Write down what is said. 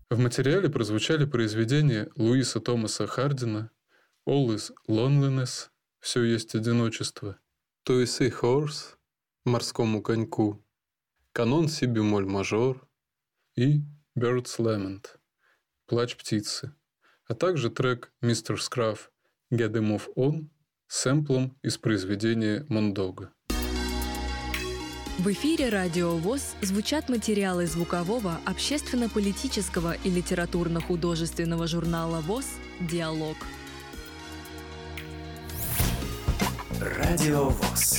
В материале прозвучали произведения Луиса Томаса Хардина «All is Loneliness» — «Все есть одиночество», «To a Seahorse» — «Морскому коньку», «Канон си бемоль мажор» и «Bird's Lament» — «Плач птицы», а также трек «Mr. Scruff» «Get Them Off On» с сэмплом из произведения Мондога. В эфире Радио ВОС звучат материалы звукового, общественно-политического и литературно-художественного журнала ВОС «Диалог». Радио ВОС.